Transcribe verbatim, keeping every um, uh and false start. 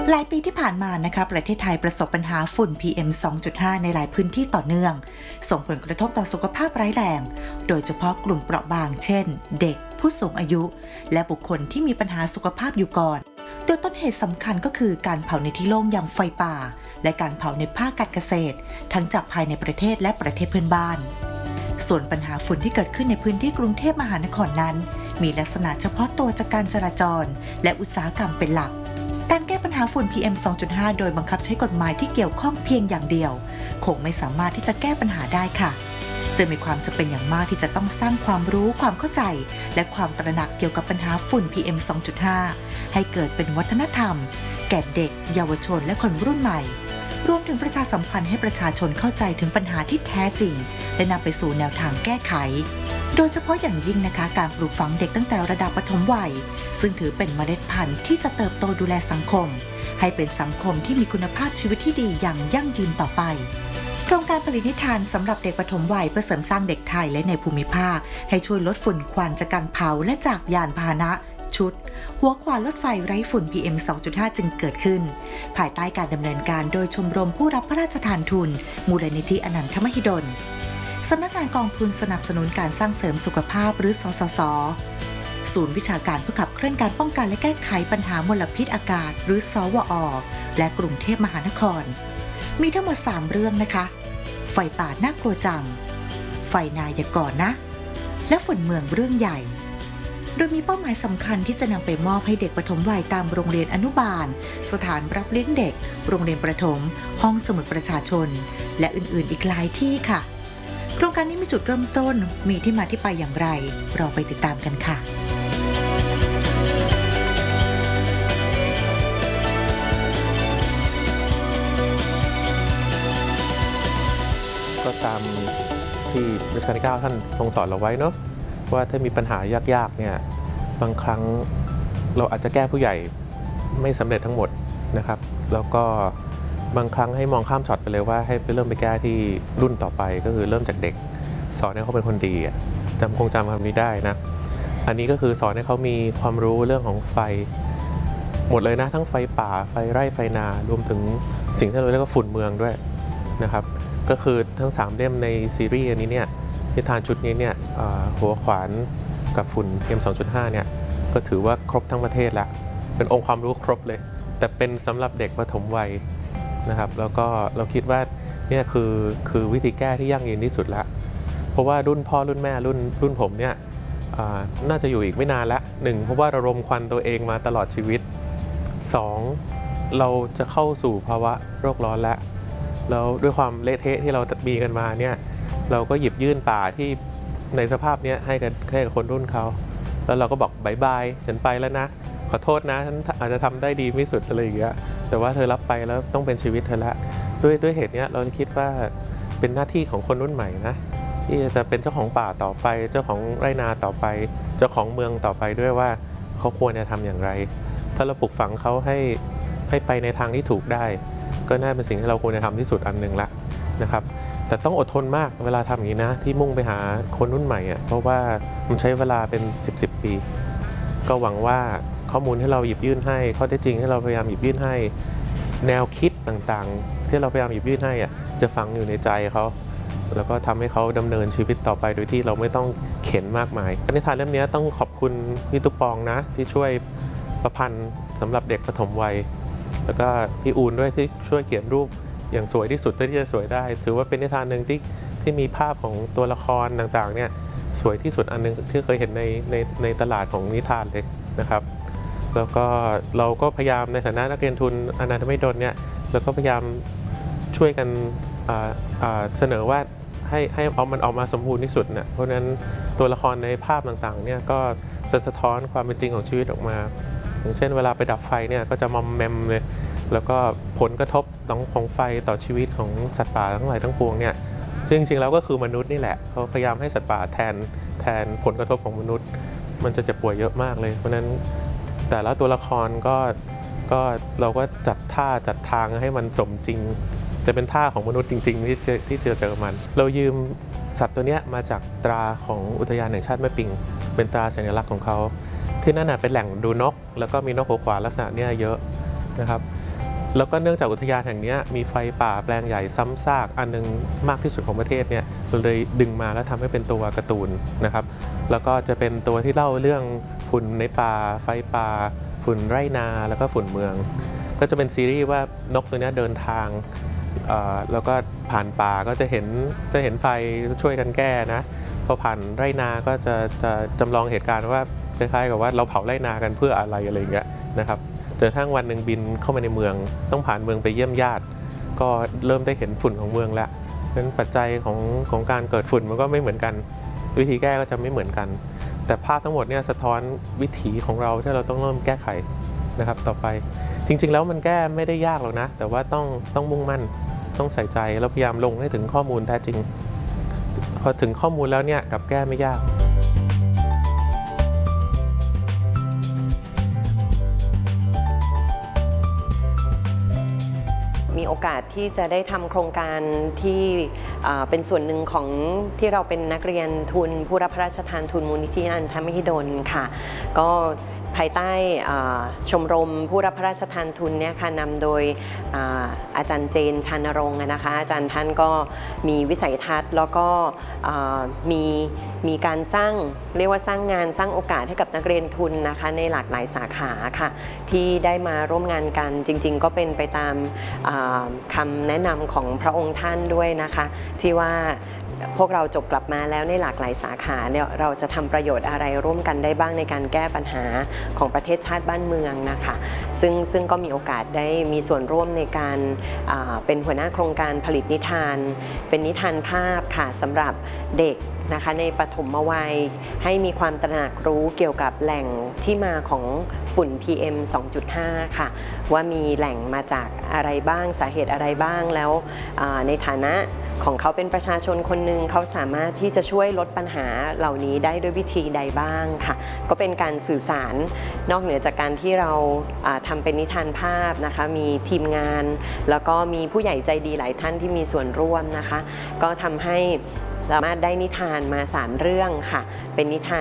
หลายปีที่ผ่านมานะคะประเทศไทยประสบปัญหาฝุ่น พี เอ็ม สองจุดห้า ในหลายพื้นที่ต่อเนื่องส่งผลกระทบต่อสุขภาพร้ายแรงโดยเฉพาะกลุ่มเปราะบางเช่นเด็กผู้สูงอายุและบุคคลที่มีปัญหาสุขภาพอยู่ก่อนโดยต้นเหตุสำคัญก็คือการเผาในที่โล่งอย่างไฟป่าและการเผาในภาคการเกษตรทั้งจากภายในประเทศและประเทศเพื่อนบ้านส่วนปัญหาฝุ่นที่เกิดขึ้นในพื้นที่กรุงเทพมหานครนั้นมีลักษณะเฉพาะตัวจากการจราจรและอุตสาหกรรมเป็นหลักการแก้ปัญหาฝุ่น พี เอ็ม สองจุดห้า โดยบังคับใช้กฎหมายที่เกี่ยวข้องเพียงอย่างเดียวคงไม่สามารถที่จะแก้ปัญหาได้ค่ะจึงมีความจำเป็นอย่างมากที่จะต้องสร้างความรู้ความเข้าใจและความตระหนักเกี่ยวกับปัญหาฝุ่น พี เอ็ม สองจุดห้า ให้เกิดเป็นวัฒนธรรมแก่เด็กเยาวชนและคนรุ่นใหม่รวมถึงประชาสัมพันธ์ให้ประชาชนเข้าใจถึงปัญหาที่แท้จริงและนำไปสู่แนวทางแก้ไขโดยเฉพาะอย่างยิ่งนะคะการปลูกฝังเด็กตั้งแต่ระดับปฐมวัยซึ่งถือเป็นเมล็ดพันธุ์ที่จะเติบโตดูแลสังคมให้เป็นสังคมที่มีคุณภาพชีวิตที่ดีอย่างยั่งยืนต่อไปโครงการผลิตนิทานสำหรับเด็กปฐมวัยเพื่อเสริมสร้างเด็กไทยและในภูมิภาคให้ช่วยลดฝุ่นควันจากการเผาและจากยานพาหนะชุดหัวขวานรถไฟไร้ฝุ่น พี เอ็ม สองจุดห้า จึงเกิดขึ้นภายใต้การดำเนินการโดยชมรมผู้รับพระราชทานทุนมูลนิธิอนันทมหิดลสำนักงานกองทุนสนับสนุนการสร้างเสริมสุขภาพหรือสสส.ศูนย์วิชาการเพื่อขับเคลื่อนการป้องกันและแก้ไขปัญหามลพิษอากาศหรือสวอ.และกรุงเทพมหานครมีทั้งหมดสามเรื่องนะคะไฟป่าน่ากลัวจังไฟนาอย่าก่อนนะและฝุ่นเมืองเรื่องใหญ่โดยมีเป้าหมายสำคัญที่จะนำไปมอบให้เด็กปฐมวัยตามโรงเรียนอนุบาลสถานรับเลี้ยงเด็กโรงเรียนประถมห้องสมุดประชาชนและอื่นๆอีกหลายที่ค่ะโครงการนี้มีจุดเริ่มต้นมีที่มาที่ไปอย่างไรเราไปติดตามกันค่ะก็ตามที่รัชกาลที่เก้าท่านทรงสอนเราไว้เนาะว่าถ้ามีปัญหายากๆเนี่ยบางครั้งเราอาจจะแก้ผู้ใหญ่ไม่สำเร็จทั้งหมดนะครับแล้วก็บางครั้งให้มองข้ามช็อตไปเลยว่าให้ไปเริ่มไปแก้ที่รุ่นต่อไปก็คือเริ่มจากเด็กสอนให้เขาเป็นคนดีจำคงจำคำนี้ได้นะอันนี้ก็คือสอนให้เขามีความรู้เรื่องของไฟหมดเลยนะทั้งไฟป่าไฟไร่ไฟนารวมถึงสิ่งที่เราเรียกว่าฝุ่นเมืองด้วยนะครับก็คือทั้งสามเล่มในซีรีส์อันนี้เนี่ยนิทานชุดนี้เนี่ยหัวขวานกับฝุ่น พี เอ็ม สองจุดห้า เนี่ยก็ถือว่าครบทั้งประเทศละเป็นองค์ความรู้ครบเลยแต่เป็นสำหรับเด็กประถมวัยนะครับแล้วก็เราคิดว่าเนี่ยคือคือวิธีแก้ที่ยั่งยืนที่สุดละเพราะว่ารุ่นพ่อรุ่นแม่รุ่นรุ่นผมเนี่ยน่าจะอยู่อีกไม่นานละหนึ่งเพราะว่าเรารมควันตัวเองมาตลอดชีวิตสองเราจะเข้าสู่ภาวะโรคร้อนแล้วแล้วด้วยความเละเทะที่เรามีกันมาเนี่ยเราก็หยิบยื่นป่าที่ในสภาพนี้ให้กับให้กับคนรุ่นเขาแล้วเราก็บอกบายบายฉันไปแล้วนะขอโทษนะฉันอาจจะทำได้ดีไม่สุดอะไรอย่างเงี้ยแต่ว่าเธอรับไปแล้วต้องเป็นชีวิตเธอละด้วยด้วยเหตุนี้เราคิดว่าเป็นหน้าที่ของคนรุ่นใหม่นะที่จะเป็นเจ้าของป่าต่อไปเจ้าของไร่นาต่อไปเจ้าของเมืองต่อไปด้วยว่าเขาควรจะทำอย่างไรถ้าเราปลูกฝังเขาให้ให้ไปในทางที่ถูกได้ก็น่าเป็นสิ่งที่เราควรจะทำที่สุดอันหนึ่งละนะครับแต่ต้องอดทนมากเวลาทำอย่างนี้นะที่มุ่งไปหาคนรุ่นใหม่อ่ะเพราะว่ามันใช้เวลาเป็นสิบ สิบปีก็หวังว่าข้อมูลที่เราหยิบยื่นให้ข้อเท็จจริงที่เราพยายามหยิบยื่นให้แนวคิดต่างๆที่เราพยายามหยิบยื่นให้อ่ะจะฝังอยู่ในใจเขาแล้วก็ทำให้เขาดำเนินชีวิตต่อไปโดยที่เราไม่ต้องเข็นมากมายนิทานเล่มนี้ต้องขอบคุณพี่ตุ๊กปองนะที่ช่วยประพันธ์สำหรับเด็กประถมวัยแล้วก็พี่อูนด้วยที่ช่วยเขียนรูปอย่างสวยที่สุดที่จะสวยได้ถือว่าเป็นนิทานหนึ่งที่ที่มีภาพของตัวละครต่างๆเนี่ยสวยที่สุดอันนึงที่เคยเห็นในในในตลาดของนิทานเลยนะครับแล้วก็เราก็พยายามในฐานะนักเรียนทุนอนันทมหิดลเนี่ยเราก็พยายามช่วยกันเสนอว่าให้ให้เอามันออกมาสมบูรณ์ที่สุดเนี่ยเพราะฉะนั้นตัวละครในภาพต่างๆเนี่ยก็สะท้อนความเป็นจริงของชีวิตออกมาอย่างเช่นเวลาไปดับไฟเนี่ยก็จะมอมแมมเลยแล้วก็ผลกระทบของไฟต่อชีวิตของสัตว์ป่าทั้งหลายทั้งปวงเนี่ยซึ่งจริงๆแล้วก็คือมนุษย์นี่แหละเขาพยายามให้สัตว์ป่าแทนแทนผลกระทบของมนุษย์มันจะเจ็บป่วยเยอะมากเลยเพราะนั้นแต่ละตัวละครก็ก็เราก็จัดท่าจัดทางให้มันสมจริงจะเป็นท่าของมนุษย์จริงๆที่เจอที่เจอเจอมันเรายืมสัตว์ตัวนี้มาจากตราของอุทยานแห่งชาติแม่ปิงเป็นตราสัญลักษณ์ของเขาที่นั่นเป็นแหล่งดูนกแล้วก็มีนกหัวขวานลักษณะนี้เยอะนะครับแล้วก็เนื่องจากอุทยานแห่งนี้มีไฟป่าแปลงใหญ่ซ้ำซากอันนึงมากที่สุดของประเทศเนี่ยเราเลยดึงมาแล้วทำให้เป็นตัวการ์ตูนนะครับแล้วก็จะเป็นตัวที่เล่าเรื่องฝุ่นในป่าไฟป่าฝุ่นไร่นาแล้วก็ฝุ่นเมืองก็จะเป็นซีรีส์ว่านกตัวนี้เดินทางแล้วก็ผ่านป่าก็จะเห็นจะเห็นไฟช่วยกันแก้นะพอผ่านไร่นาก็จะจะจำลองเหตุการณ์ว่าคล้ายๆกับว่าเราเผาไร่นากันเพื่ออะไรอะไรอย่างเงี้ยนะครับจนกระทั่งวันหนึ่งบินเข้ามาในเมืองต้องผ่านเมืองไปเยี่ยมญาติก็เริ่มได้เห็นฝุ่นของเมืองแล้วเพราะฉะนั้นปัจจัยของของการเกิดฝุ่นมันก็ไม่เหมือนกันวิธีแก้ก็จะไม่เหมือนกันแต่ภาพทั้งหมดเนี่ยสะท้อนวิถีของเราที่เราต้องเริ่มแก้ไขนะครับต่อไปจริงๆแล้วมันแก้ไม่ได้ยากหรอกนะแต่ว่าต้องต้องมุ่งมั่นต้องใส่ใจแล้วพยายามลงให้ถึงข้อมูลแท้จริงพอถึงข้อมูลแล้วเนี่ยกับแก้ไม่ยากมีโอกาสที่จะได้ทำโครงการที่เป็นส่วนหนึ่งของที่เราเป็นนักเรียนทุนผู้รับพระราชทานทุนมูลนิธิอนันทมหิดลค่ะก็ภายใต้ชมรมผู้รับพระราชทานทุนเนี่ยค่ะนำโดยอาจารย์เจนชานรงค์นะคะอาจารย์ท่านก็มีวิสัยทัศน์แล้วก็มีมีการสร้างเรียกว่าสร้างงานสร้างโอกาสให้กับนักเรียนทุนนะคะในหลากหลายสาขาค่ะที่ได้มาร่วมงานกันจริงๆก็เป็นไปตามคำแนะนำของพระองค์ท่านด้วยนะคะที่ว่าพวกเราจบกลับมาแล้วในหลากหลายสาขาเนี่ยเราจะทำประโยชน์อะไรร่วมกันได้บ้างในการแก้ปัญหาของประเทศชาติบ้านเมืองนะคะซึ่งซึ่งก็มีโอกาสได้มีส่วนร่วมในการเป็นหัวหน้าโครงการผลิตนิทานเป็นนิทานภาพค่ะสำหรับเด็กนะคะในปฐมวัยให้มีความตระหนักรู้เกี่ยวกับแหล่งที่มาของฝุ่น พี เอ็ม สองจุดห้า ค่ะว่ามีแหล่งมาจากอะไรบ้างสาเหตุอะไรบ้างแล้วในฐานะของเขาเป็นประชาชนคนหนึ่งเขาสามารถที่จะช่วยลดปัญหาเหล่านี้ได้ด้วยวิธีใดบ้างค่ะก็เป็นการสื่อสารนอกเหนือจากการที่เราทำเป็นนิทานภาพนะคะมีทีมงานแล้วก็มีผู้ใหญ่ใจดีหลายท่านที่มีส่วนร่วมนะคะก็ทำให้สามารถได้นิทานมาสามเรื่องค่ะเป็นนิทาน